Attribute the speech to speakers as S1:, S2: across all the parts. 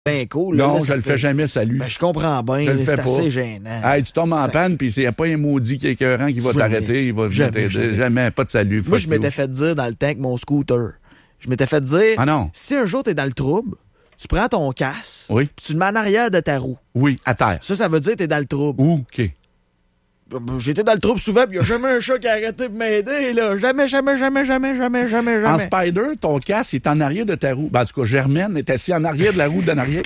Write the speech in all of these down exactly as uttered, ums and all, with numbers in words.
S1: bien cool.
S2: Non,
S1: là,
S2: je le
S1: fait...
S2: fais jamais, salut.
S1: Ben, je comprends bien,
S2: je le
S1: c'est
S2: fais
S1: assez
S2: pas.
S1: gênant.
S2: Hey, tu tombes en
S1: Ça...
S2: panne, puis il n'y a pas un maudit qui est écœurant qui va
S1: jamais.
S2: t'arrêter, il va
S1: jamais,
S2: t'aider.
S1: jamais.
S2: Jamais, pas de salut.
S1: Moi, je m'étais fait dire dans le temps que mon scooter, je m'étais fait dire,
S2: ah non.
S1: si un jour t'es dans le trouble, tu prends ton casque,
S2: oui.
S1: puis tu le mets en arrière de ta roue.
S2: Oui, à terre.
S1: Ça, ça veut dire que t'es dans le trouble.
S2: Ouh, OK.
S1: J'étais dans le trouble souvent, puis il n'y a jamais un chat qui a arrêté de m'aider, là. Jamais, jamais, jamais, jamais, jamais, jamais, jamais.
S2: En Spider, ton casque est en arrière de ta roue. Ben, en tout cas, Germaine est assis en arrière de la roue d'en arrière.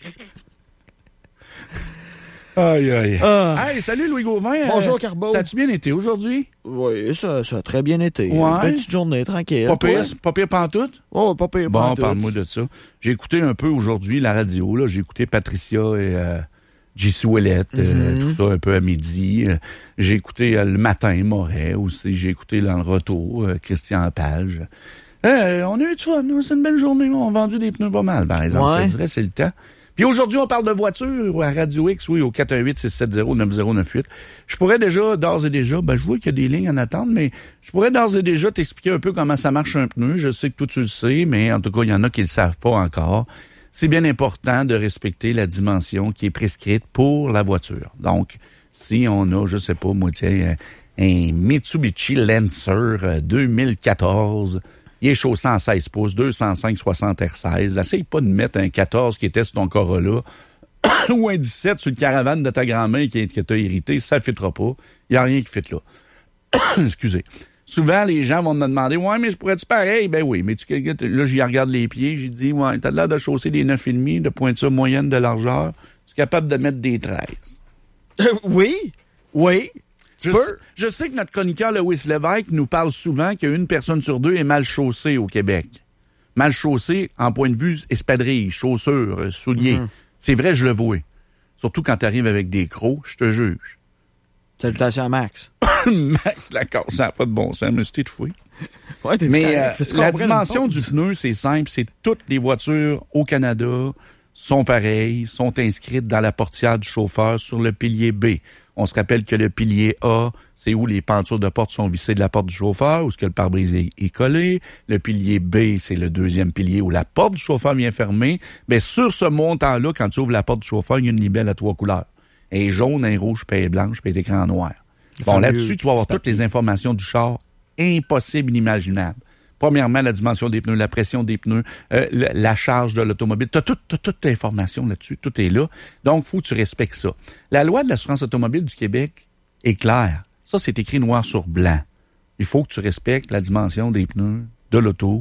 S2: Aïe, aïe.
S1: Ah.
S2: Hey, salut Louis Gauvin.
S1: Bonjour,
S2: euh,
S1: Carbo.
S2: Ça a-tu bien été aujourd'hui?
S1: Oui, ça, ça a très bien été.
S2: Ouais.
S1: Une petite journée, tranquille.
S2: Pas pire, pas pire pantoute?
S1: Oh, pas pire
S2: Bon,
S1: pantoute.
S2: parle-moi de ça. J'ai écouté un peu aujourd'hui la radio, là. J'ai écouté Patricia et euh, J C Ouellette, mm-hmm. euh, tout ça un peu à midi. Euh, j'ai écouté euh, le matin, Moret aussi. J'ai écouté dans le retour, euh, Christian Page. Euh, on a eu du fun, c'est une belle journée. On a vendu des pneus pas mal, par exemple.
S1: Ouais.
S2: Je dirais, c'est le temps. Puis aujourd'hui, on parle de voiture à Radio X, oui, au quatre un huit, six sept zéro, neuf zéro neuf huit. Je pourrais déjà, d'ores et déjà, ben je vois qu'il y a des lignes en attente, mais je pourrais d'ores et déjà t'expliquer un peu comment ça marche un pneu. Je sais que toi, tu le sais, mais en tout cas, il y en a qui le savent pas encore. C'est bien important de respecter la dimension qui est prescrite pour la voiture. Donc, si on a, je sais pas, moi, tiens, un Mitsubishi Lancer deux mille quatorze... Il est chaussé en seize pouces, deux cent cinq soixante R seize. Essaye pas de mettre un quatorze qui était sur ton Corolla ou un dix-sept sur le Caravane de ta grand-mère qui, qui t'a irrité. Ça ne fitera pas. Il n'y a rien qui fit là. Excusez. Souvent, les gens vont me demander « Ouais, mais je pourrais-tu pareil? » Ben oui, mais tu, là, j'y regarde les pieds. J'ai dit « Ouais, t'as l'air de chausser des neuf virgule cinq de pointure moyenne de largeur. Tu es capable de mettre des treize.
S1: Euh, » Oui, oui.
S2: Je sais, je sais que notre chroniqueur Loïs Lévesque nous parle souvent qu'une personne sur deux est mal chaussée au Québec. Mal chaussée en point de vue espadrilles, chaussures, souliers. Mm-hmm. C'est vrai, je le vois. Surtout quand tu arrives avec des crocs, je te juge.
S1: Salutations à Max.
S2: Max, d'accord, ça n'a pas de bon sens, mais c'est étouffé.
S1: Ouais, t'es
S2: mais euh, la dimension du pneu, c'est simple, c'est toutes les voitures au Canada sont pareilles, sont inscrites dans la portière du chauffeur sur le pilier B. On se rappelle que le pilier A, c'est où les pentures de porte sont vissées de la porte du chauffeur, où ce que le pare-brise est, est collé. Le pilier B, c'est le deuxième pilier où la porte du chauffeur vient fermer. Mais sur ce montant-là, quand tu ouvres la porte du chauffeur, il y a une libelle à trois couleurs. Elle est jaune, elle est rouge, puis elle est blanche, puis elle est écran noir. Bon, là-dessus, tu vas avoir toutes les informations du char. Impossible, inimaginable. Premièrement, la dimension des pneus, la pression des pneus, euh, la, la charge de l'automobile. Tu as toute, toute, toute l'information là-dessus. Tout est là. Donc, il faut que tu respectes ça. La loi de l'assurance automobile du Québec est claire. Ça, c'est écrit noir sur blanc. Il faut que tu respectes la dimension des pneus de l'auto,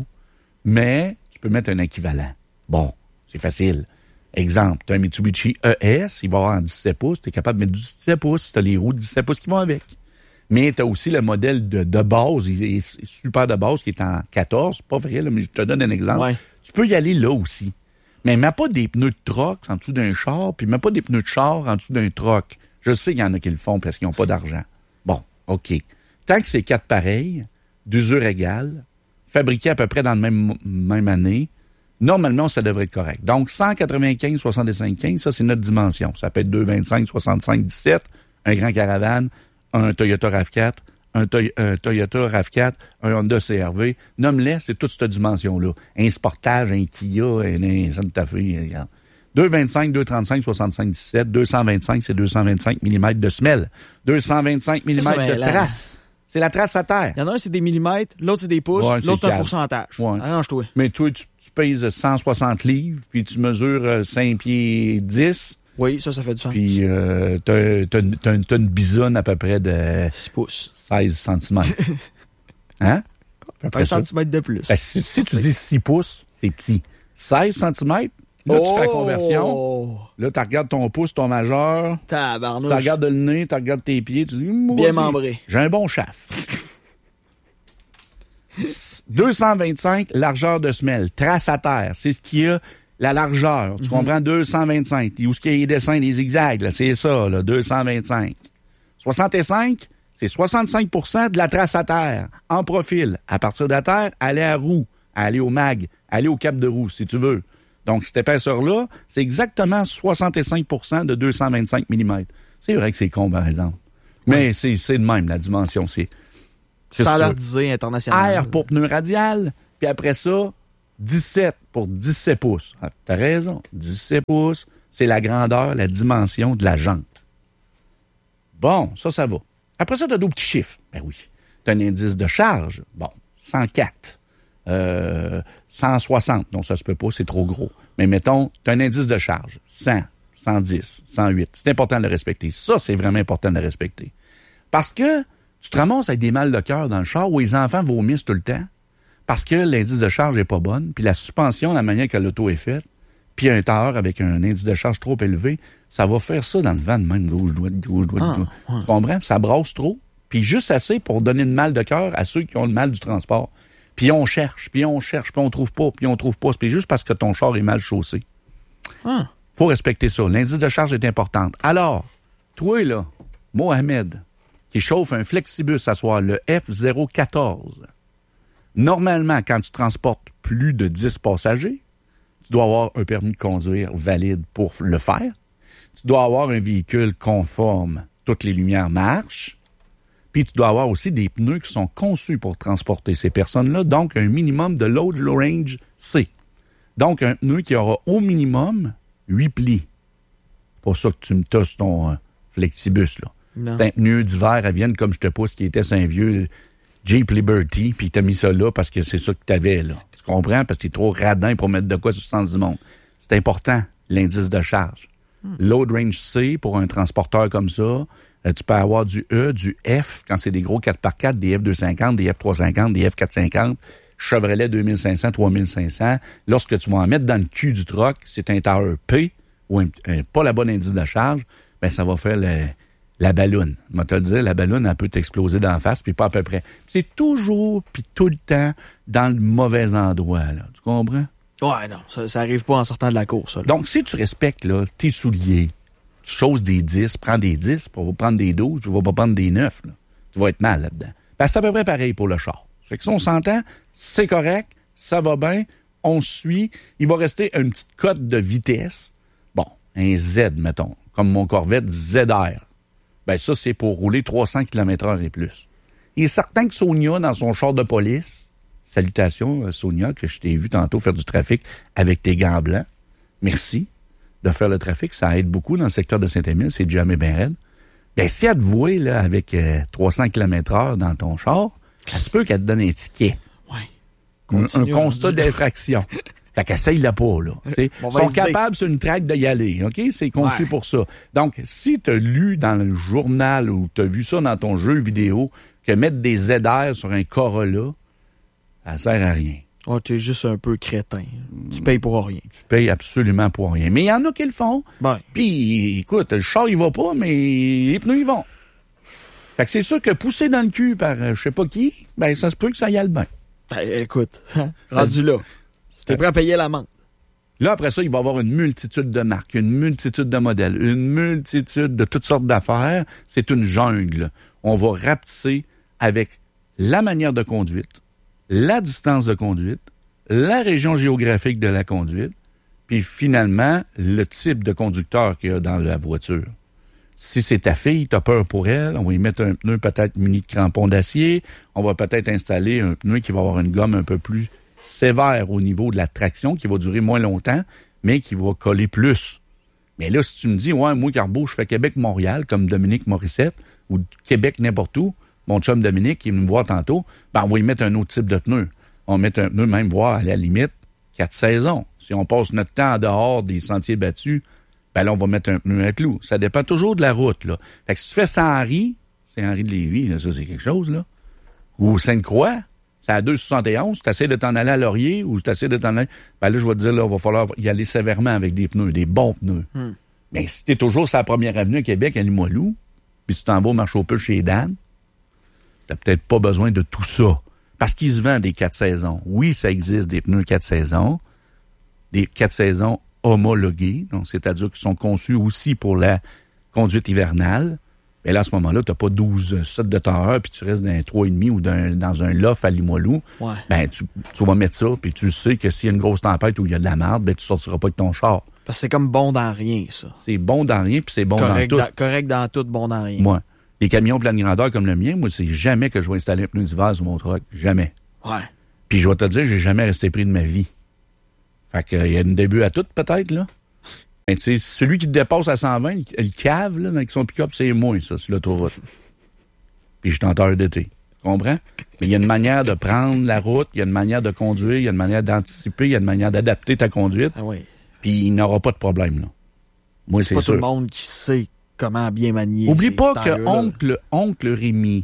S2: mais tu peux mettre un équivalent. Bon, c'est facile. Exemple, tu as un Mitsubishi E S, il va avoir en dix-sept pouces. Tu es capable de mettre du dix-sept pouces. Tu as les roues de dix-sept pouces qui vont avec. Mais tu as aussi le modèle de, de base, il est super de base, qui est en quatorze. Pas vrai, là, mais je te donne un exemple.
S1: Ouais.
S2: Tu peux y aller là aussi. Mais mets pas des pneus de troc en dessous d'un char, puis mets pas des pneus de char en dessous d'un troc. Je sais qu'il y en a qui le font parce qu'ils n'ont pas d'argent. Bon, OK. Tant que c'est quatre pareils, d'usure égale, fabriqués à peu près dans la même, même année, normalement, ça devrait être correct. Donc, cent quatre-vingt-quinze soixante-cinq quinze, ça, c'est notre dimension. Ça peut être deux vingt-cinq soixante-cinq dix-sept, un grand Caravane, un Toyota RAV quatre, un, Toy- un Toyota RAV quatre, un Honda C R V. Nomme-les, c'est toute cette dimension-là. Un Sportage, un Kia, un, un Santa Fe, regarde. deux vingt-cinq, deux trente-cinq, soixante-cinq dix-sept, deux cent vingt-cinq, c'est deux cent vingt-cinq millimètres de semelle. deux cent vingt-cinq millimètres de trace. C'est la trace à terre.
S1: Il y en a un, c'est des millimètres, l'autre, c'est des pouces,
S2: ouais,
S1: l'autre, c'est un
S2: calme.
S1: pourcentage.
S2: Ouais.
S1: Arrange-toi.
S2: Mais toi, tu, tu pèses cent soixante livres, puis tu mesures cinq pieds dix.
S1: Oui, ça, ça fait du sens.
S2: Puis euh, t'as, t'as, t'as, t'as une bisonne à peu près de
S1: six pouces.
S2: seize centimètres. Hein?
S1: Un centimètre de plus.
S2: Ben, si, si tu dis six pouces, c'est petit. seize centimètres, là, oh! Tu fais la conversion. Là, tu regardes ton pouce, ton majeur.
S1: Tabarnouche.
S2: Tu regardes le nez, tu regardes tes pieds. Tu dis,
S1: bien membré.
S2: J'ai un bon chaf. deux cent vingt-cinq, largeur de semelle. Trace à terre. C'est ce qu'il y a. La largeur, tu mm-hmm. comprends? deux cent vingt-cinq. Où est-ce qu'il y a les dessins, les zigzags, là? C'est ça, là, deux cent vingt-cinq. soixante-cinq, c'est soixante-cinq pour cent de la trace à terre, en profil. À partir de la terre, aller à roue, aller au mag, aller au cap de roue, si tu veux. Donc, cette épaisseur-là, c'est exactement soixante-cinq pour cent de deux cent vingt-cinq millimètres. C'est vrai que c'est con, par exemple. Oui. Mais c'est, c'est de même, la dimension. C'est,
S1: c'est standardisé international.
S2: R pour pneu radial, puis après ça, dix-sept pour dix-sept pouces. Ah, t'as raison. dix-sept pouces, c'est la grandeur, la dimension de la jante. Bon, ça, ça va. Après ça, t'as d'autres petits chiffres. Ben oui. T'as un indice de charge. Bon, cent quatre. Euh, cent soixante. Non, ça se peut pas, c'est trop gros. Mais mettons, t'as un indice de charge. cent, cent dix, cent huit. C'est important de le respecter. Ça, c'est vraiment important de le respecter. Parce que tu te ramasses avec des mal de cœur dans le char où les enfants vomissent tout le temps parce que l'indice de charge est pas bonne, puis la suspension, la manière que l'auto est faite, puis un tailleur avec un indice de charge trop élevé, ça va faire ça dans le vent de même, gauche, droite, gauche, droite, ah, ouais. Tu comprends? Ça brasse trop, puis juste assez pour donner le mal de cœur à ceux qui ont le mal du transport. Puis on cherche, puis on cherche, puis on trouve pas, puis on trouve pas. C'est juste parce que ton char est mal chaussé. Ah. Faut respecter ça. L'indice de charge est important. Alors, toi, là, Mohamed, qui chauffe un Flexibus à soir, le F zéro quatorze. Normalement, quand tu transportes plus de dix passagers, tu dois avoir un permis de conduire valide pour le faire. Tu dois avoir un véhicule conforme, toutes les lumières marchent. Puis tu dois avoir aussi des pneus qui sont conçus pour transporter ces personnes-là, donc un minimum de load range C. Donc un pneu qui aura au minimum huit plis. Pas ça que tu me tosses ton euh, Flexibus, là. Non. C'est un pneu d'hiver à Vienne, comme je te pousse, qui était sur un vieux Jeep Liberty, puis t'as mis ça là parce que c'est ça que t'avais, là. Tu comprends? Parce que t'es trop radin pour mettre de quoi sur le sens du monde. C'est important, l'indice de charge. Hmm. Load range C, pour un transporteur comme ça, euh, tu peux avoir du E, du F, quand c'est des gros quatre par quatre, des F deux cent cinquante, des F trois cent cinquante, des F quatre cent cinquante, Chevrolet deux mille cinq cents, trois mille cinq cents. Lorsque tu vas en mettre dans le cul du truck, c'est un tailleur P, ou un, un, pas la bonne indice de charge, ben ça va faire le... La balloune. Moi, te le dire, la balloune, elle peut t'exploser d'en face, puis pas à peu près. C'est toujours, puis tout le temps, dans le mauvais endroit, là. Tu comprends?
S1: Ouais, non, ça, ça arrive pas en sortant de la course, là.
S2: Donc, si tu respectes, là, tes souliers, tu choses des dix, prends des dix, tu vas prendre des douze, tu vas pas prendre des neuf, là. Tu vas être mal là-dedans. Parce que c'est à peu près pareil pour le char. Fait que si on s'entend, c'est correct, ça va bien, on suit, il va rester une petite cote de vitesse. Bon, un Z, mettons, comme mon Corvette Z R. Ben ça, c'est pour rouler trois cents kilomètres heure et plus. Il est certain que Sonia, dans son char de police, salutations, Sonia, que je t'ai vu tantôt faire du trafic avec tes gants blancs. Merci de faire le trafic. Ça aide beaucoup dans le secteur de Saint-Émile. C'est jamais bien raide. Ben si elle te voit là, avec euh, trois cents kilomètres heure dans ton char, ça se peut qu'elle te donne un ticket.
S1: Ouais.
S2: Un, un constat d'infraction. Fait qu'essaye-la pas, là. Ils sont capables sur une traque d'y aller, OK? C'est conçu ouais. pour ça. Donc, si tu as lu dans le journal ou tu as vu ça dans ton jeu vidéo, que mettre des Z R sur un Corolla, ça sert à rien.
S1: Oh, tu es juste un peu crétin. Tu payes pour rien.
S2: Tu payes absolument pour rien. Mais il y en a qui le font.
S1: Ben.
S2: Puis, écoute, le char, il va pas, mais les pneus, ils vont. Fait que c'est sûr que poussé dans le cul par euh, je sais pas qui, ben ça se peut que ça y aille bien.
S1: Ben, écoute, rendu là. T'es prêt à payer l'amende.
S2: Là, après ça, il va y avoir une multitude de marques, une multitude de modèles, une multitude de toutes sortes d'affaires. C'est une jungle. On va rapetisser avec la manière de conduite, la distance de conduite, la région géographique de la conduite, puis finalement, le type de conducteur qu'il y a dans la voiture. Si c'est ta fille, t'as peur pour elle, on va y mettre un pneu peut-être muni de crampons d'acier, on va peut-être installer un pneu qui va avoir une gomme un peu plus sévère au niveau de la traction, qui va durer moins longtemps, mais qui va coller plus. Mais là, si tu me dis, ouais, moi, Carbo, je fais Québec-Montréal, comme Dominique Morissette, ou Québec n'importe où, mon chum Dominique, qui est venu me voir tantôt, ben, on va y mettre un autre type de pneu. On va mettre un pneu, même voir, à la limite, quatre saisons. Si on passe notre temps en dehors des sentiers battus, ben là, on va mettre un pneu à clous. Ça dépend toujours de la route, là. Fait que si tu fais Saint-Henri, Saint-Henri de Lévis, là, ça, c'est quelque chose, là. Ou Sainte-Croix, c'est à deux soixante et onze, tu essaies de t'en aller à Laurier ou tu essaies de t'en aller... Ben là, je vais te dire, là, il va falloir y aller sévèrement avec des pneus, des bons pneus. Hmm. Mais si t'es toujours sur la première avenue à Québec, à Limoilou, puis tu t'en vas au marché aux puces chez Dan, t'as peut-être pas besoin de tout ça. Parce qu'il se vend des quatre saisons. Oui, ça existe, des pneus quatre saisons. Des quatre saisons homologués, donc c'est-à-dire qu'ils sont conçus aussi pour la conduite hivernale. Mais là, à ce moment-là, tu n'as pas douze sets de tailleur, puis tu restes dans un trois virgule cinq ou d'un, dans un loft à Limoilou.
S1: Ouais.
S2: Ben, tu, tu vas mettre ça, puis tu sais que s'il y a une grosse tempête ou il y a de la merde, ben, tu sortiras pas de ton char.
S1: Parce que c'est comme bon dans rien, ça.
S2: C'est bon dans rien, puis c'est bon
S1: correct
S2: dans tout.
S1: Dans, correct dans tout, bon dans rien.
S2: Moi, les camions pleine grandeur comme le mien, moi, c'est jamais que je vais installer un pneu d'hiver sur mon truck. Jamais.
S1: Ouais.
S2: Puis je vais te dire, j'ai jamais resté pris de ma vie. Fait qu'il y a un début à tout, peut-être, là. Mais tu sais, celui qui te dépasse à cent vingt, le cave, là, avec son pick-up, c'est moi, ça, sur l'autoroute. Puis je suis tenteur d'été. Tu comprends? Mais il y a une manière de prendre la route, il y a une manière de conduire, il y a une manière d'anticiper, il y a une manière d'adapter ta conduite.
S1: Ah oui.
S2: Puis il n'aura pas de problème, là. Moi, c'est,
S1: c'est pas
S2: sûr.
S1: tout le monde qui sait comment bien manier.
S2: Oublie pas que oncle, oncle Rémi,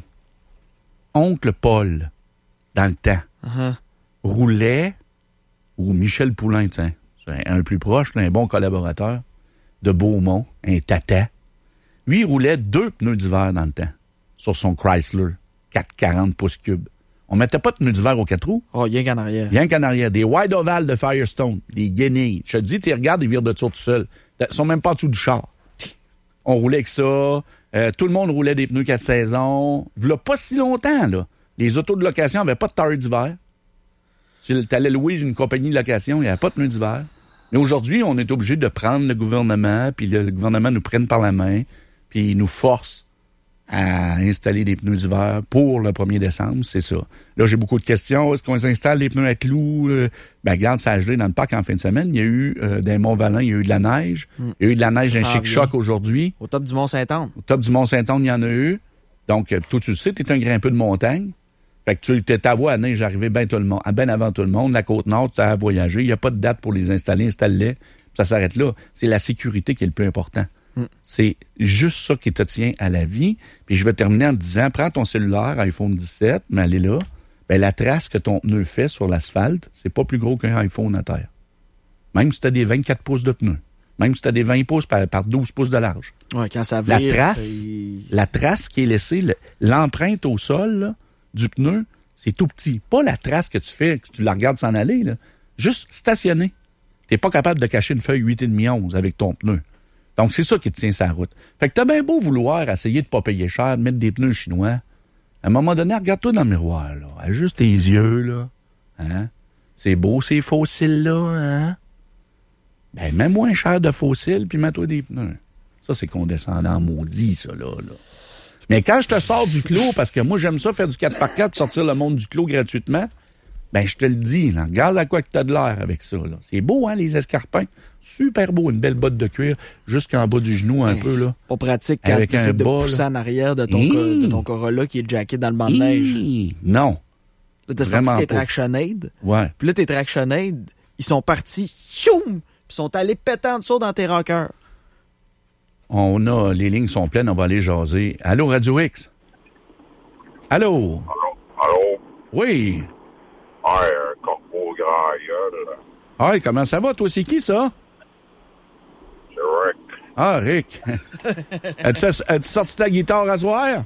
S2: oncle Paul, dans le temps,
S1: uh-huh.
S2: roulait, ou Michel Poulain, tiens, c'est un plus proche, un bon collaborateur, de Beaumont, un tata. Lui, il roulait deux pneus d'hiver dans le temps, sur son Chrysler, quatre cent quarante pouces cubes. On mettait pas de pneus d'hiver aux quatre roues.
S1: Oh, rien qu'en arrière.
S2: Rien qu'en arrière. Des wide ovales de Firestone, des guenilles. Je te dis, tu regardes, ils virent de tour tout seul. Ils sont même pas en dessous du char. On roulait avec ça. Euh, tout le monde roulait des pneus quatre saisons. V'là pas si longtemps, là. Les autos de location n'avaient pas de taille d'hiver. Tu allais louer une compagnie de location, il n'y avait pas de pneus d'hiver. Mais aujourd'hui, on est obligé de prendre le gouvernement, puis le, le gouvernement nous prenne par la main, puis il nous force à installer des pneus d'hiver pour le premier décembre, c'est ça. Là, j'ai beaucoup de questions. Est-ce qu'on installe les pneus à clous? Ben, regarde, ça a gelé dans le parc en fin de semaine. Il y a eu, euh, des Mont-Valin, il y a eu de la neige. Mm. Il y a eu de la neige d'un chic-choc aujourd'hui.
S1: Au top du Mont-Saint-Anne.
S2: Au top du Mont-Saint-Anne, il y en a eu. Donc, toi, tu le sais, t'es un grimpeux de montagne. Fait que tu t'es ta voie à neige arrivée bien tout le monde, bien avant tout le monde. La Côte-Nord, tu as voyagé. Il n'y a pas de date pour les installer, installe-les. Ça s'arrête là. C'est la sécurité qui est le plus important. Mm. C'est juste ça qui te tient à la vie. Puis je vais terminer en te disant, prends ton cellulaire, iPhone dix-sept, mais allez là. Ben, la trace que ton pneu fait sur l'asphalte, c'est pas plus gros qu'un iPhone à terre. Même si tu as des vingt-quatre pouces de pneus. Même si tu as des vingt pouces par, par douze pouces de large.
S1: Ouais, quand ça vire,
S2: la trace,
S1: c'est...
S2: la trace qui est laissée, le, l'empreinte au sol là, du pneu, c'est tout petit. Pas la trace que tu fais, que tu la regardes s'en aller. Là. Juste stationner. T'es pas capable de cacher une feuille huit virgule cinq onze avec ton pneu. Donc, c'est ça qui te tient sa route. Fait que t'as bien beau vouloir essayer de pas payer cher, de mettre des pneus chinois. À un moment donné, regarde-toi dans le miroir, là. Ajuste tes yeux, là. Hein? C'est beau, ces fossiles-là, hein? Ben, mets moins cher de fossiles, puis mets-toi des pneus. Ça, c'est condescendant maudit, ça, là, là. Mais quand je te sors du clos, parce que moi, j'aime ça faire du quatre par quatre, sortir le monde du clos gratuitement, ben, je te le dis, là, regarde à quoi que t'as de l'air avec ça, là. C'est beau, hein, les escarpins? Super beau, une belle botte de cuir jusqu'en bas du genou, un hey, peu, là.
S1: C'est pas pratique quand tu essaies de pousser en arrière de ton,
S2: hey.
S1: co- de ton Corolla qui est jacké dans le banc de
S2: hey.
S1: neige.
S2: Non.
S1: Là, t'as sorti tes Traction-Aid.
S2: Ouais.
S1: Puis là, tes Traction-Aid, ils sont partis, tchoum! Puis sont allés péter en dessous dans tes rockers.
S2: On a, les lignes sont pleines, on va aller jaser. Allô, Radio X? Allô?
S3: Allô? Allô?
S2: Oui.
S3: Ah, un corbeau grand gueule.
S2: Ah, comment ça va? Toi, c'est qui, ça?
S3: C'est Rick.
S2: Ah, Rick. As-tu, as-tu sorti ta guitare à soir?
S3: Hey,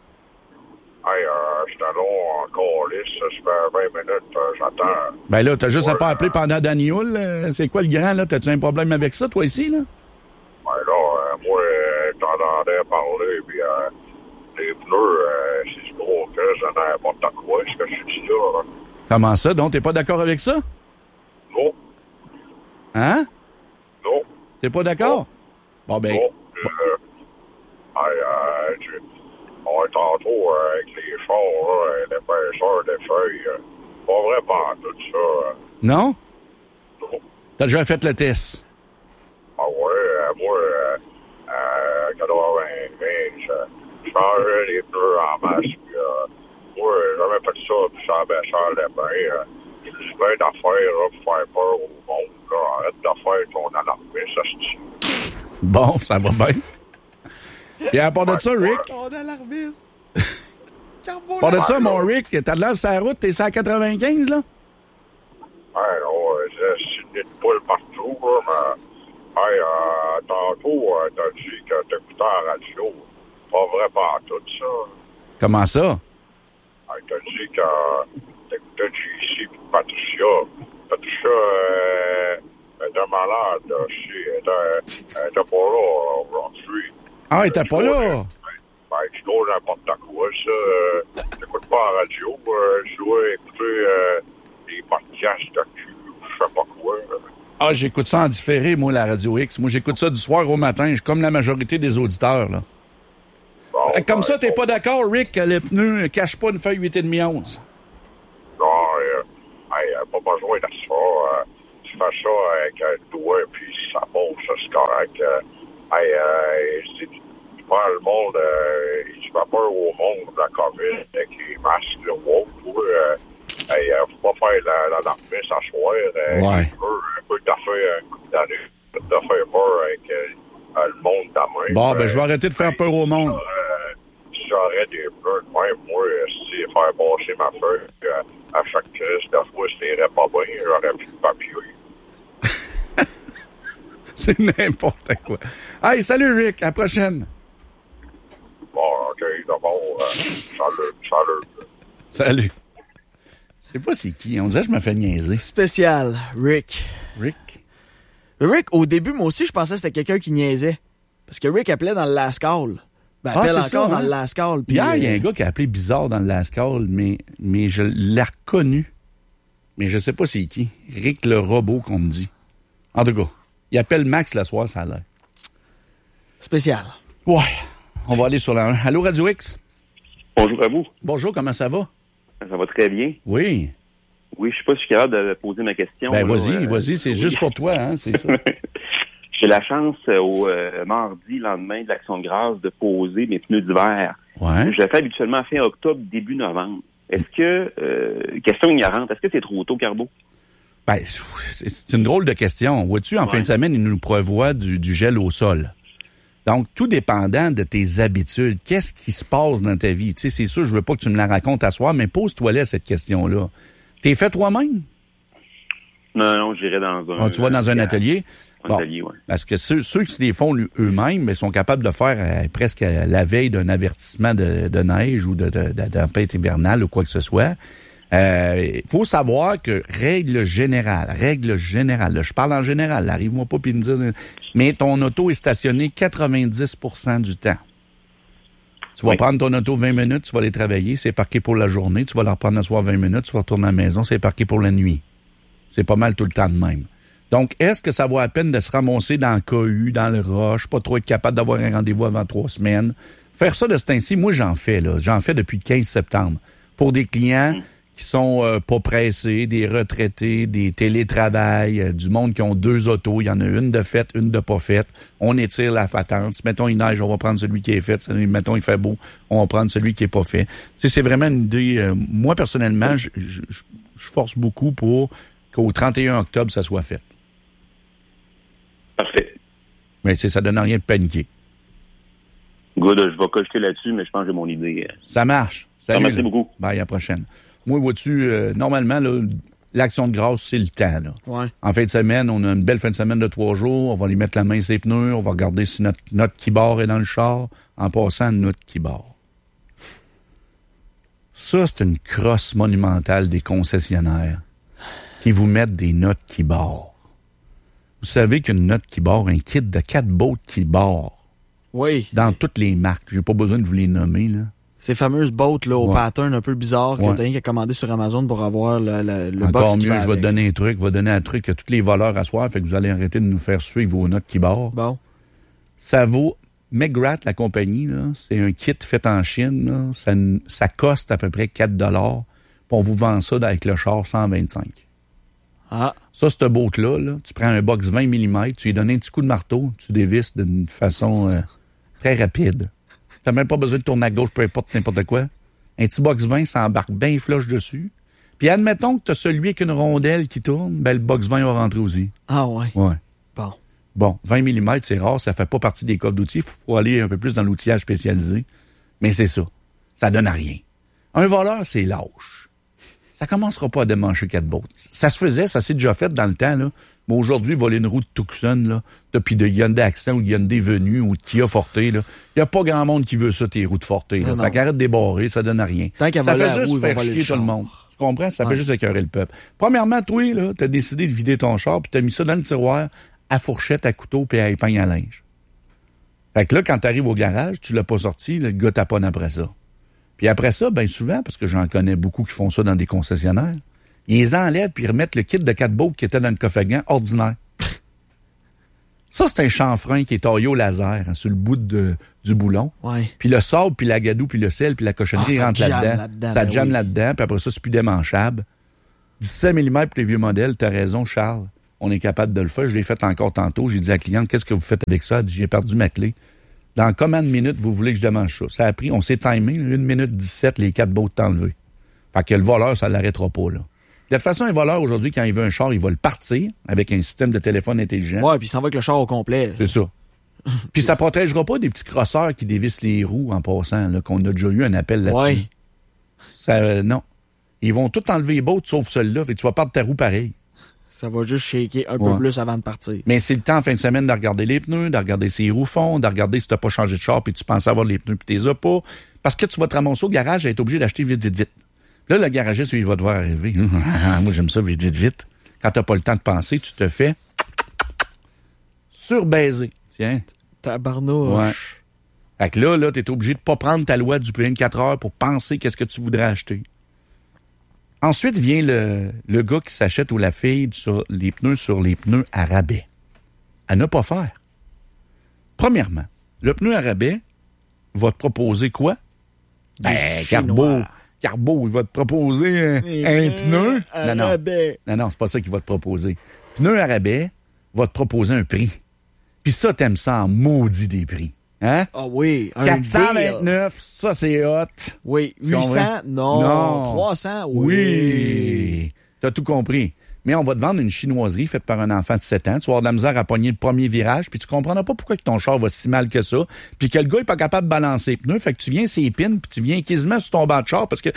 S3: euh, j'étais long encore lisse, ça fait vingt minutes, euh, j'attends.
S2: Ben là, t'as juste
S3: ouais,
S2: à pas appeler
S3: euh,
S2: pendant Daniel. Euh, c'est quoi le grand, là? T'as-tu un problème avec ça, toi, ici, là?
S3: Ben là, euh, moi, euh, t'entendais parler, puis euh, les pneus, euh, c'est ce gros que ça n'importe quoi, ce que je dis là. Hein.
S2: Comment ça? Donc, t'es pas d'accord avec ça?
S3: Non.
S2: Hein?
S3: Non.
S2: T'es pas d'accord?
S3: Non.
S2: Bon, ben...
S3: Non.
S2: Bon.
S3: Euh, hey, euh, tu... On est tantôt euh, avec les chars, là, l'épaisseur des feuilles. Euh, pas vraiment tout ça. Euh.
S2: Non?
S3: Non.
S2: T'as déjà fait le test?
S3: Ah ouais, euh, moi, euh, euh, quatre-vingt-quinze, euh, je changeais les pneus en masse, puis euh, moi, j'avais fait ça, puis ça baissait les mains. Euh, je dis bien d'affaires, là, pour faire peur au monde, là. Arrête de faire ton alarmiste, ça se dit.
S2: Bon, ça va bien. Puis à part de ça, Rick...
S1: Ton alarmiste!
S2: À part de ça, mon Rick, t'as de l'air sur la route, t'es sur la quatre-vingt-quinze, là?
S3: Ouais, non, c'est une nid de poule partout, là, mais... Hey, euh, tantôt, euh, t'as dit que t'écoutais la radio. Pas vrai pas tout ça.
S2: Comment ça?
S3: Hey, t'as dit que t'écoutais J C et Patricia. Patricia euh, était malade, là, si. Elle était, elle était pas là aujourd'hui.
S2: Ah, elle était pas là?
S3: Ben, tu dois n'importe quoi, ça. Euh, t'écoutes pas la radio. Euh, je dois écouter euh, des podcasts de cul, je sais pas quoi.
S2: Ah, j'écoute ça en différé, moi, la Radio X. Moi, j'écoute ça du soir au matin. Je suis comme la majorité des auditeurs, là.
S3: Bon,
S2: Comme
S3: ben,
S2: ça, t'es
S3: bon.
S2: pas d'accord, Rick, que le pneu ne cache pas une feuille huit virgule cinq onze?
S3: Non, euh, hey, pas besoin de ça. Euh, tu fais ça avec un doigt, puis ça passe, ça, c'est correct. Euh, hey, euh, je dis, tu prends le monde, euh, tu fais peur au monde de la COVID, avec les masques, le woke, toi, euh, hey, euh, faut pas faire la, la l'armée s'asseoir, euh,
S2: ouais.
S3: un peu, un peu t'as fait un coup d'année, t'as fait peur avec euh, le monde de ta main.
S2: Bon, ben,
S3: euh,
S2: je vais arrêter de faire peur au monde.
S3: Euh, si j'aurais des peurs, même moi, si faire passer ma feuille, euh, à chaque crise de fois, je n'irais pas bien, j'aurais plus de papier.
S2: C'est n'importe quoi. Hey, salut Rick, à la prochaine.
S3: Bon, OK, d'abord, euh, salut, salut.
S2: Salut. Je sais pas c'est qui, on dirait que je me fais niaiser.
S1: Spécial, Rick.
S2: Rick?
S1: Rick, au début, moi aussi, je pensais que c'était quelqu'un qui niaisait. Parce que Rick appelait dans le last call. Ben, appelle
S2: ah,
S1: encore
S2: ça,
S1: dans
S2: hein?
S1: le last call.
S2: Puis hier, il y a
S1: euh...
S2: un gars qui a appelé bizarre dans le last call, mais, mais je l'ai reconnu. Mais je sais pas c'est qui. Rick le robot qu'on me dit. En tout cas, il appelle Max le soir, ça a l'air.
S1: Spécial.
S2: Ouais. On va aller sur la un. Allô, Radio X?
S4: Bonjour à vous.
S2: Bonjour, comment ça va?
S4: Ça va très bien.
S2: Oui.
S4: Oui, je suis pas si capable de poser ma question.
S2: Ben,
S4: là,
S2: vas-y,
S4: euh,
S2: vas-y, c'est
S4: oui.
S2: juste pour toi, hein, c'est ça.
S4: J'ai la chance, euh, au euh, mardi, lendemain de l'Action de grâce, de poser mes pneus d'hiver.
S2: Ouais.
S4: Je le fais habituellement fin octobre, début novembre. Est-ce que, euh, question ignorante, est-ce que c'est trop tôt, Carbo?
S2: Ben, c'est c'est une drôle de question. Vois-tu, en
S4: Ouais.
S2: fin de semaine, ils nous prévoient du, du gel au sol. Donc, tout dépendant de tes habitudes, qu'est-ce qui se passe dans ta vie? Tu sais, c'est sûr, je veux pas que tu me la racontes à soir, mais pose-toi là cette question-là. T'es fait toi-même?
S4: Non, non, j'irai dans un...
S2: Ah, tu vas dans un
S4: euh,
S2: atelier?
S4: Un
S2: Bon,
S4: atelier, oui.
S2: parce que ceux, ceux qui se les font eux-mêmes, mais sont capables de le faire euh, presque à la veille d'un avertissement de, de neige ou de, de, de, de tempête hivernale ou quoi que ce soit. Il euh, faut savoir que règle générale, règle générale, là, je parle en général, là, arrive-moi pas puis me dire, mais ton auto est stationnée quatre-vingt-dix pour cent du temps. Tu vas
S4: oui.
S2: prendre ton auto vingt minutes, tu vas aller travailler, c'est parqué pour la journée, tu vas la reprendre le soir vingt minutes, tu vas retourner à la maison, c'est parqué pour la nuit. C'est pas mal tout le temps de même. Donc, est-ce que ça vaut la peine de se ramasser dans le K U, dans le rush, pas trop être capable d'avoir un rendez-vous avant trois semaines? Faire ça de ce temps-ci, moi, j'en fais, là. J'en fais depuis le quinze septembre. Pour des clients mmh. qui sont euh, pas pressés, des retraités, des télétravails, euh, du monde qui ont deux autos. Il y en a une de faite, une de pas faite. On étire la patente. Si, mettons, il neige, on va prendre celui qui est fait. Si, mettons, il fait beau, on va prendre celui qui est pas fait. Tu sais, c'est vraiment une idée... Euh, moi, personnellement, je, je, je force beaucoup pour qu'au trente et un octobre, ça soit fait.
S4: Parfait.
S2: Mais tu sais, ça donne rien de paniquer.
S4: Good, je vais cocher là-dessus, mais je pense que j'ai mon idée.
S2: Ça marche. Salut.
S4: Merci beaucoup.
S2: Bye, à la prochaine. Moi, vois-tu, euh, normalement, là, l'action de grâce, c'est le temps. Là.
S1: Ouais.
S2: En fin de semaine, on a une belle fin de semaine de trois jours. On va lui mettre la main sur les pneus. On va regarder si notre, notre keyboard est dans le char. En passant, notre keyboard. Ça, c'est une crosse monumentale des concessionnaires qui vous mettent des notes keyboard. Vous savez qu'une note keyboard, un kit de quatre bottes keyboard.
S1: Oui.
S2: Dans toutes les marques. J'ai pas besoin de vous les nommer, là.
S1: Ces fameuses bottes là, au
S2: ouais.
S1: pattern un peu bizarre que
S2: ouais.
S1: t'as rien qu'à commander sur Amazon pour avoir le, le, le
S2: Encore
S1: box qui
S2: mieux,
S1: va
S2: je vais
S1: avec.
S2: te donner un truc. Je vais te donner un truc à tous les voleurs à soir. Fait que vous allez arrêter de nous faire suivre vos notes keyboard.
S1: Bon.
S2: Ça vaut... McGrath, la compagnie, là, c'est un kit fait en Chine. Là. Ça, ça coste à peu près quatre dollars. Puis on vous vend ça avec le char cent vingt-cinq.
S1: Ah.
S2: Ça, cette botte-là, là, tu prends un box vingt millimètres, tu lui donnes un petit coup de marteau, tu dévisses d'une façon euh, très rapide. T'as même pas besoin de tourner à gauche, peu importe n'importe quoi. Un petit box vingt, ça embarque bien flush dessus. Puis admettons que t'as celui avec une rondelle qui tourne, ben le box vingt va rentrer aussi.
S1: Ah ouais.
S2: Ouais.
S1: Bon.
S2: Bon, vingt millimètres, c'est rare, ça fait pas partie des coffres d'outils. Il faut aller un peu plus dans l'outillage spécialisé. Mais c'est ça. Ça donne à rien. Un voleur, c'est lâche. Ça commencera pas à démancher quatre bottes. Ça se faisait, ça s'est déjà fait dans le temps, là. Mais aujourd'hui, voler une roue de Tucson, là, depuis de Hyundai Accent ou Hyundai Venue ou de Kia Forte, là, il y a pas grand monde qui veut ça, tes roues de Forte, là.
S1: Non,
S2: fait qu'arrête de débarrer, ça donne à rien.
S1: Tant qu'à
S2: ça
S1: voler
S2: fait
S1: la
S2: juste
S1: roue, il va
S2: faire
S1: voler
S2: chier
S1: le
S2: tout le
S1: char.
S2: monde. Tu comprends? Ça
S1: Ouais.
S2: fait juste écœurer le peuple. Premièrement, toi, là, t'as décidé de vider ton char puis t'as mis ça dans le tiroir à fourchette, à couteau puis à épingle à linge. Fait que là, quand t'arrives au garage, tu l'as pas sorti, le gars taponne après ça. Puis après ça, ben souvent, parce que j'en connais beaucoup qui font ça dans des concessionnaires, ils les enlèvent puis ils remettent le kit de quatre bottes qui était dans le coffre à gants ordinaire. Ça, c'est un chanfrein qui est taillé au laser, hein, sur le bout de, du boulon.
S1: Ouais.
S2: Puis le sable, puis la gadoue, puis le sel, puis la cochonnerie
S1: Ah, ça
S2: rentre
S1: jamme
S2: là-dedans.
S1: là-dedans,
S2: ça
S1: ben
S2: jamme
S1: oui.
S2: là-dedans, puis après ça, c'est plus démanchable. dix-sept millimètres pour les vieux modèles, t'as raison, Charles. on est capable de le faire. Je l'ai fait encore tantôt. J'ai dit à la cliente, qu'est-ce que vous faites avec ça? Elle dit, j'ai perdu ma clé. Dans combien de minutes vous voulez que je démange ça? Ça a pris, on s'est timé, une minute dix-sept, les quatre bottes enlevés. Fait que le voleur, ça l'arrêtera pas, là. De toute façon, un voleur, aujourd'hui, quand il veut un char, il va le partir avec un système de téléphone intelligent.
S1: Ouais, puis il s'en va avec le char au complet.
S2: C'est ça. Puis ça protégera pas des petits crosseurs qui dévissent les roues en passant, là, qu'on a déjà eu un appel là-dessus.
S1: Ouais.
S2: Ça, euh, non. Ils vont tout enlever les bottes, sauf celle-là, et tu vas perdre ta roue pareil.
S1: Ça va juste shaker un
S2: Ouais.
S1: peu plus avant de partir.
S2: Mais c'est le temps en fin de semaine de regarder les pneus, de regarder ses roues fonds, de regarder si t'as pas changé de char puis tu penses avoir les pneus puis t'es as pas. Parce que tu vas te ramasser au garage et être obligé d'acheter vite, vite, vite. Là, le garagiste, il va te voir arriver. Moi, j'aime ça vite, vite, vite. Quand t'as pas le temps de penser, tu te fais surbaiser. Tiens.
S1: Tabarnouche.
S2: Ouais. Fait que là, là, t'es obligé de pas prendre ta loi du vingt-quatre heures pour penser qu'est-ce que tu voudrais acheter. Ensuite vient le, le gars qui s'achète ou la fille sur les pneus sur les pneus à rabais. À ne pas faire. Premièrement, le pneu à rabais va te proposer quoi? Ben, Carbo. Carbo, il va te proposer un, un pneu.
S1: À
S2: non, non.
S1: rabais.
S2: Non, non, c'est pas ça qu'il va te proposer. Pneu à rabais va te proposer un prix. Puis ça, t'aimes ça en maudit des prix. Hein?
S1: Ah oui, un
S2: quatre cent
S1: deal.
S2: vingt-neuf, ça c'est hot.
S1: Oui,
S2: Tu
S1: huit cents,
S2: comprends?
S1: non.
S2: Non.
S1: trois cents, oui.
S2: Oui. T'as tout compris. Mais on va te vendre une chinoiserie faite par un enfant de sept ans. Tu vas avoir de la misère à pogner le premier virage, puis tu comprendras pas pourquoi que ton char va si mal que ça, puis que le gars est pas capable de balancer les pneus, fait que tu viens ses pins, puis tu viens quasiment sur ton banc de char parce que...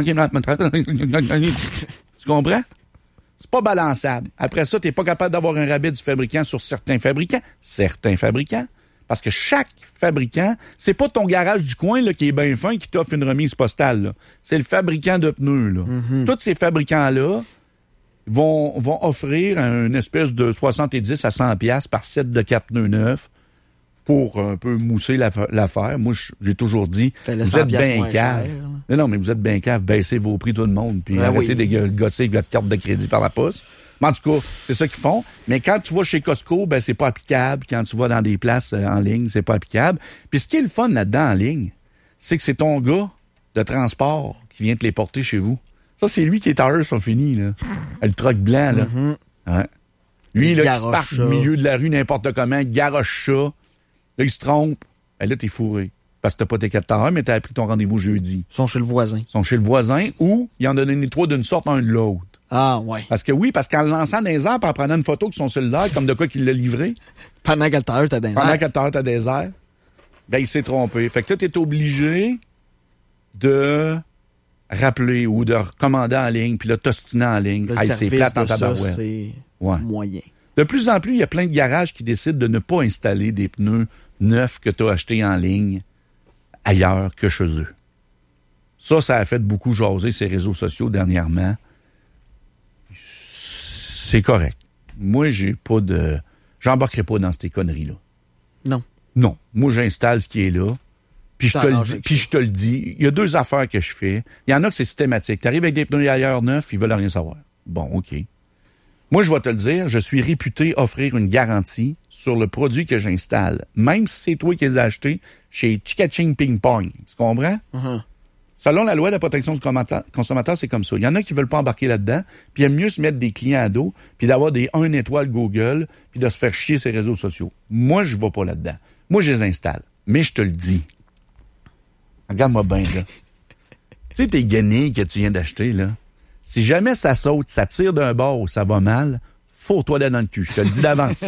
S2: Tu comprends? C'est pas balançable. Après ça, t'es pas capable d'avoir un rabais du fabricant sur certains fabricants. Certains fabricants. Parce que chaque fabricant, c'est pas ton garage du coin là, qui est bien fin qui t'offre une remise postale. Là. C'est le fabricant de pneus. Là. Mm-hmm. Tous ces fabricants-là vont, vont offrir une espèce de soixante-dix à cent piastres par set de quatre pneus neufs pour un peu mousser la, l'affaire. Moi, j'ai toujours dit, vous êtes bien cave. Non, non, mais vous êtes bien cave, baissez vos prix tout le monde, puis ben arrêtez oui. de gosser avec votre carte de crédit par la poste. Mais en tout cas, c'est ça qu'ils font. Mais quand tu vas chez Costco, ben c'est pas applicable. Quand tu vas dans des places euh, en ligne, c'est pas applicable. Puis ce qui est le fun là-dedans en ligne, c'est que c'est ton gars de transport qui vient te les porter chez vous. Ça, c'est lui qui est à eux, sont finis, là. Le truck blanc, là. Mm-hmm. Ouais. Lui, là, qui se part au milieu de la rue n'importe comment, garoche ça. Là, il se trompe. Ben là, t'es fourré. Parce que t'as pas tes quatre heures, mais t'as pris ton rendez-vous jeudi.
S1: Ils sont chez le voisin. Ils
S2: sont chez le voisin ou il en a donné trois d'une sorte, un de l'autre.
S1: Ah, ouais.
S2: Parce que oui, parce qu'en le lançant dans les airs, puis en prenant une photo de son cellulaire, comme de quoi qu'il l'a livré.
S1: Pendant qu'elle t'a t'as des airs.
S2: Pendant qu'elle t'a t'as des airs. Ben, il s'est trompé. Fait que là, t'es obligé de rappeler ou de recommander en ligne, puis là, t'ostiner en ligne.
S1: Le
S2: hey,
S1: service
S2: c'est plate en
S1: de ça,
S2: tabarouette.
S1: c'est
S2: ouais.
S1: moyen.
S2: De plus en plus, il y a plein de garages qui décident de ne pas installer des pneus neufs que t'as achetés en ligne ailleurs que chez eux. Ça, ça a fait beaucoup jaser ces réseaux sociaux dernièrement. C'est correct. Moi, j'ai pas de... J'embarquerai pas dans ces conneries-là.
S1: Non.
S2: Non. Moi, j'installe ce qui est là. Puis je te le dis. Puis je te le dis. Il y a deux affaires que je fais. Il y en a que c'est systématique. T'arrives avec des pneus ailleurs neufs, ils veulent rien savoir. Bon, OK. Moi, je vais te le dire, je suis réputé offrir une garantie sur le produit que j'installe. Même si c'est toi qui les as achetés chez Chikaching Ping Pong. Tu comprends?
S1: Uh-huh.
S2: Selon la loi de la protection du consommateur, c'est comme ça. Il y en a qui veulent pas embarquer là-dedans, puis il aime mieux se mettre des clients à dos, puis d'avoir des un étoile Google, puis de se faire chier ses réseaux sociaux. Moi, je ne vais pas là-dedans. Moi, je les installe. Mais je te le dis. Regarde-moi bien, là. Tu sais, tes guenilles que tu viens d'acheter, là, si jamais ça saute, ça tire d'un bord ou ça va mal, fourre-toi là dans le cul. Je te le dis d'avance.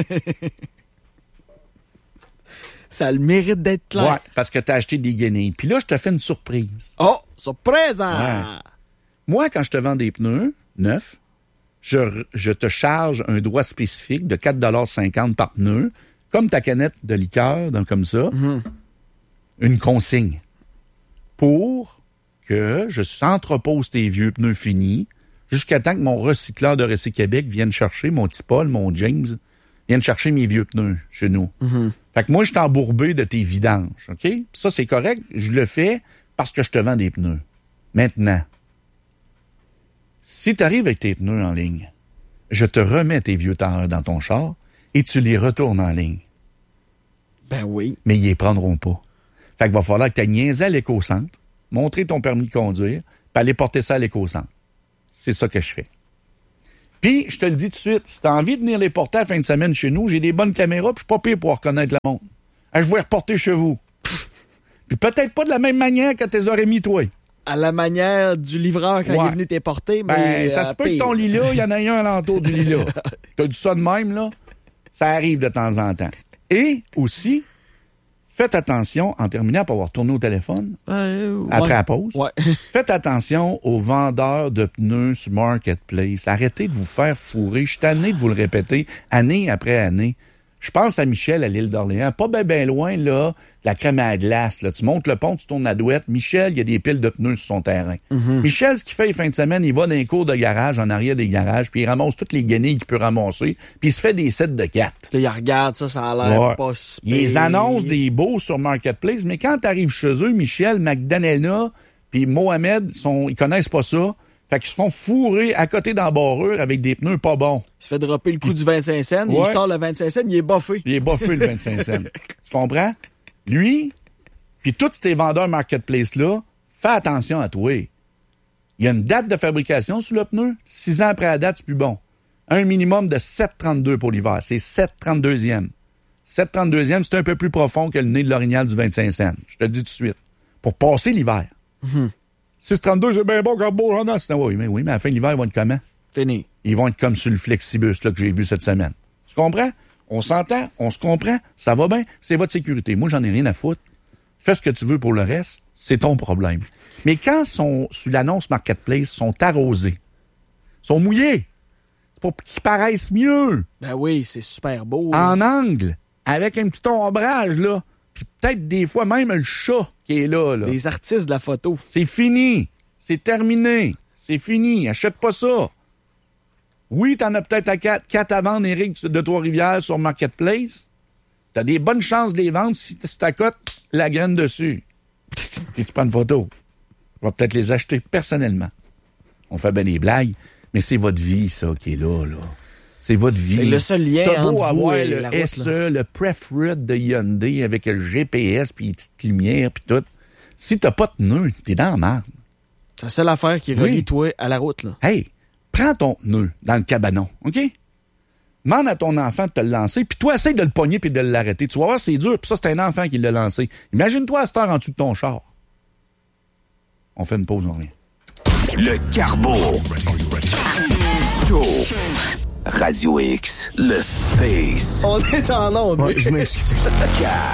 S1: Ça a le mérite d'être clair.
S2: Ouais, parce que t'as acheté des guenilles. Puis là, je te fais une surprise.
S1: Oh, surprise!
S2: Ouais. Moi, quand je te vends des pneus neufs, je, je te charge un droit spécifique de quatre dollars cinquante par pneu, comme ta canette de liqueur, donc comme ça, mm-hmm. une consigne. Pour que je s'entrepose tes vieux pneus finis jusqu'à temps que mon recycleur de Recyquébec vienne chercher, mon petit Paul, mon James, vienne chercher mes vieux pneus chez nous. Mm-hmm. Fait que moi, je suis embourbé de tes vidanges, OK? Puis ça, c'est correct. Je le fais parce que je te vends des pneus. Maintenant, si tu arrives avec tes pneus en ligne, je te remets tes vieux tailleurs dans ton char et tu les retournes en ligne.
S1: Ben oui.
S2: Mais ils les prendront pas. Fait qu'il va falloir que tu ailles niaiser à l'éco-centre, montrer ton permis de conduire, puis aller porter ça à l'éco-centre. C'est ça que je fais. Puis, je te le dis tout de suite, si t'as envie de venir les porter à la fin de semaine chez nous, j'ai des bonnes caméras, puis je suis pas pire pour reconnaître le monde. Je vais les reporter chez vous. Puis peut-être pas de la même manière que t'es aurais mis, toi.
S1: À la manière du livreur quand
S2: Ouais.
S1: il est venu t'éporter, mais...
S2: Ben, ça
S1: euh,
S2: se peut que
S1: pire.
S2: ton lit-là, il y en a un alentour du lit-là. T'as dit ça de même, là? Ça arrive de temps en temps. Et aussi, faites attention, en terminant, pour avoir tourné au téléphone,
S1: Euh,
S2: après
S1: ouais.
S2: la pause,
S1: Ouais.
S2: faites attention aux vendeurs de pneus sur Marketplace. Arrêtez de vous faire fourrer. Je suis tanné de vous le répéter, année après année. Je pense à Michel à l'île d'Orléans. Pas bien ben loin, là, la crème à glace. Là. Tu montes le pont, tu tournes la douette. Michel, il y a des piles de pneus sur son terrain. Mm-hmm. Michel, ce qu'il fait les fins de semaine, il va dans les cours de garage, en arrière des garages, puis il ramasse toutes les guenilles qu'il peut ramasser, puis il se fait des sets de quatre.
S1: Là, il regarde ça, ça a l'air
S2: Ouais.
S1: pas si
S2: Il les
S1: pire.
S2: annonce des beaux sur Marketplace, mais quand tu arrives chez eux, Michel, Magdalena, puis Mohamed, sont, ils connaissent pas ça. Fait qu'ils se font fourrer à côté d'embarrure avec des pneus pas bons.
S1: Il se fait dropper le coup du vingt-cinq cents,
S2: Ouais.
S1: il sort le vingt-cinq cents, il est boffé.
S2: Il est boffé le vingt-cinq cents. Tu comprends? Lui, puis tous ces vendeurs Marketplace-là, fais attention à toi. Il y a une date de fabrication sur le pneu. Six ans après la date, c'est plus bon. Un minimum de sept virgule trente-deux pour l'hiver. C'est sept virgule trente-deuxième. sept virgule trente-deuxième, c'est un peu plus profond que le nez de l'orignal du vingt-cinq cents. Je te le dis tout de suite. Pour passer l'hiver.
S1: Mm-hmm.
S2: six virgule trente-deux, c'est bien bon comme beau. Non, non, c'est... Oui, mais, oui, mais à la fin de l'hiver, ils vont être comment?
S1: Fini.
S2: Ils vont être comme sur le Flexibus là, que j'ai vu cette semaine. Tu comprends? On s'entend, on se comprend, ça va bien, c'est votre sécurité. Moi, j'en ai rien à foutre. Fais ce que tu veux pour le reste, c'est ton problème. Mais quand sont sur l'annonce Marketplace, sont arrosés, sont mouillés, pour qu'ils paraissent mieux,
S1: Ben oui, c'est super beau.
S2: en angle, avec un petit ombrage, là, puis peut-être des fois même le chat qui est là, là.
S1: Des artistes de la photo.
S2: C'est fini. C'est terminé. C'est fini. Achète pas ça. Oui, t'en as peut-être à quatre, quatre à vendre, Éric, de Trois-Rivières sur Marketplace. T'as des bonnes chances de les vendre si tu t'accotes la graine dessus. Puis tu prends une photo. On va peut-être les acheter personnellement. On fait bien des blagues, mais c'est votre vie, ça, qui est là, là. C'est votre vie.
S1: C'est le seul lien
S2: T'as beau
S1: entre vous
S2: avoir
S1: et
S2: le
S1: la route,
S2: S E, le Pref-Route de Hyundai avec le G P S puis les petites lumières puis tout. Si t'as pas de pneu, t'es dans la merde.
S1: C'est la seule affaire qui relie
S2: Oui.
S1: toi à la route, là.
S2: Hey, prends ton pneu dans le cabanon, OK? Demande à ton enfant de te le lancer, puis toi, essaye de le pogner puis de l'arrêter. Tu vas voir, c'est dur, puis ça, c'est un enfant qui l'a lancé. Imagine-toi à cette heure en dessous de ton char. On fait une pause, on revient.
S5: Le Carbo. Show. Radio X. Le Space.
S1: On est en onde.
S5: Je m'excuse.